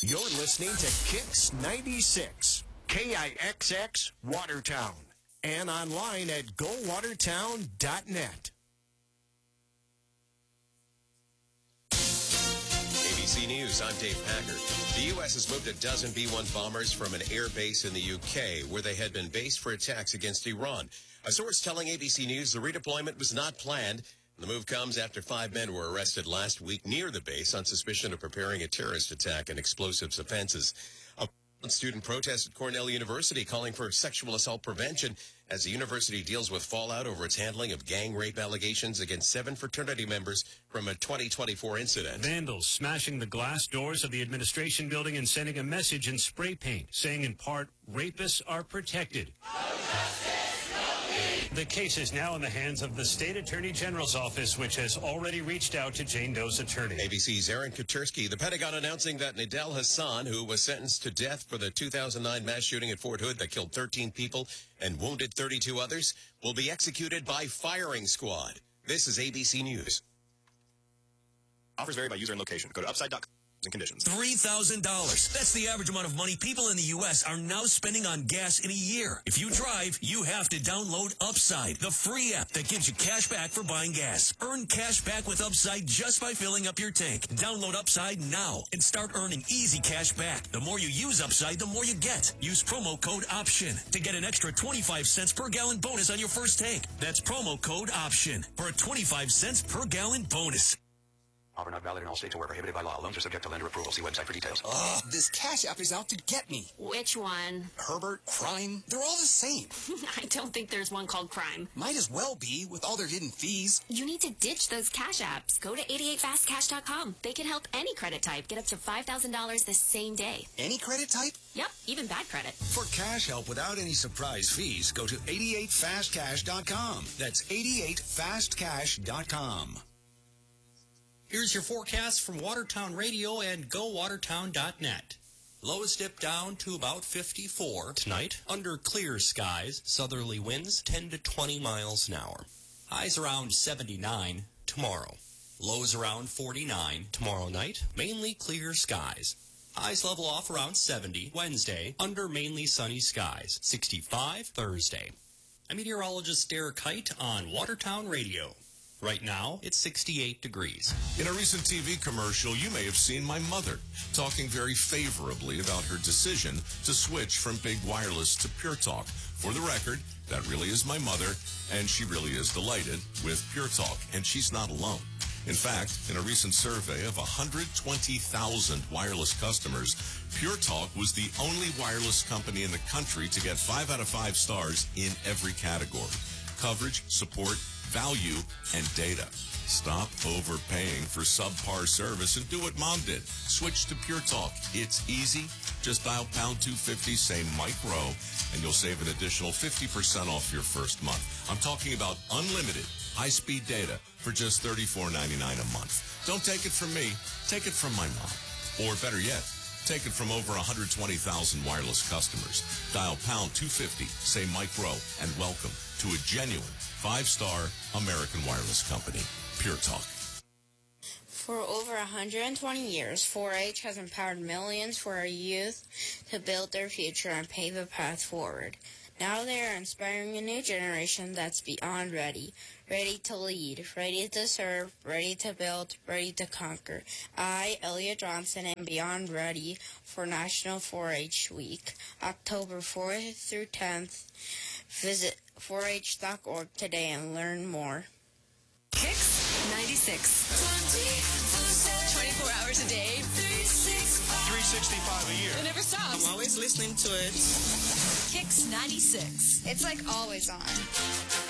You're listening to Kix 96, KIXX Watertown, and online at gowatertown.net. ABC News, I'm Dave Packard. The U.S. has moved a dozen B-1 bombers from an air base in the U.K., where they had been based for attacks against Iran. A source telling ABC News the redeployment was not planned. The move comes after 5 men were arrested last week near the base on suspicion of preparing a terrorist attack and explosives offenses. A student protest at Cornell University calling for sexual assault prevention as the university deals with fallout over its handling of gang rape allegations against 7 fraternity members from a 2024 incident. Vandals smashing the glass doors of the administration building and sending a message in spray paint, saying in part, rapists are protected. The case is now in the hands of the State Attorney General's office, which has already reached out to Jane Doe's attorney. ABC's Aaron Katersky. The Pentagon announcing that Nidal Hassan, who was sentenced to death for the 2009 mass shooting at Fort Hood that killed 13 people and wounded 32 others, will be executed by firing squad. This is ABC News. Offers vary by user and location. Go to upside.com. And conditions. $3,000. That's the average amount of money people in the U.S. are now spending on gas in a year. If you drive, you have to download Upside, the free app that gives you cash back for buying gas. Earn cash back with Upside just by filling up your tank. Download Upside now and start earning easy cash back. The more you use Upside, the more you get. Use promo code OPTION to get an extra 25 cents per gallon bonus on your first tank. That's promo code OPTION for a 25 cents per gallon bonus. Offer not valid in all states or where prohibited by law. Loans are subject to lender approval. See website for details. Oh, this Cash App is out to get me. Which one? Herbert, Crime, they're all the same. I don't think there's one called Crime. Might as well be, with all their hidden fees. You need to ditch those Cash Apps. Go to 88fastcash.com. They can help any credit type get up to $5,000 the same day. Any credit type? Yep, even bad credit. For cash help without any surprise fees, go to 88fastcash.com. That's 88fastcash.com. Here's your forecast from Watertown Radio and GoWatertown.net. Lows dip down to about 54 tonight. Under clear skies, southerly winds 10 to 20 miles an hour. Highs around 79 tomorrow. Lows around 49 tomorrow night. Mainly clear skies. Highs level off around 70 Wednesday. Under mainly sunny skies. 65 Thursday. I'm meteorologist Derek Height on Watertown Radio. Right now, it's 68 degrees. In a recent TV commercial, you may have seen my mother talking very favorably about her decision to switch from Big Wireless to Pure Talk. For the record, that really is my mother, and she really is delighted with Pure Talk, and she's not alone. In fact, in a recent survey of 120,000 wireless customers, Pure Talk was the only wireless company in the country to get 5 out of 5 stars in every category: coverage, support, value, and data. Stop overpaying for subpar service and do what Mom did. Switch to Pure Talk. It's easy. Just dial pound 250, say Mike Rowe, and you'll save an additional 50% off your first month. I'm talking about unlimited high-speed data for just $34.99 a month. Don't take it from me. Take it from my mom. Or better yet, take it from over 120,000 wireless customers. Dial pound 250, say Mike Rowe, and welcome to a genuine 5-star American wireless company, Pure Talk. For over 120 years, 4-H has empowered millions for our youth to build their future and pave a path forward. Now they are inspiring a new generation that's beyond ready. Ready to lead, ready to serve, ready to build, ready to conquer. I, Elliot Johnson, am beyond ready for National 4-H Week, October 4th through 10th. Visit 4h.org today and learn more. Kix 96. 24 hours a day. 365 a year. It never stops. I'm always listening to it. Kix 96. It's like always on.